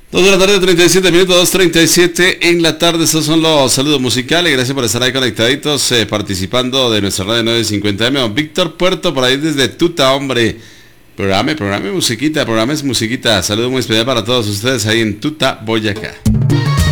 2 de la tarde, 37 minutos, 2:37 en la tarde. Estos son los saludos musicales. Gracias por estar ahí conectaditos, participando de nuestra radio 950M. Don Víctor Puerto, por ahí desde Tuta, hombre. Programa musiquita. Saludos muy especial para todos ustedes ahí en Tuta, Boyacá.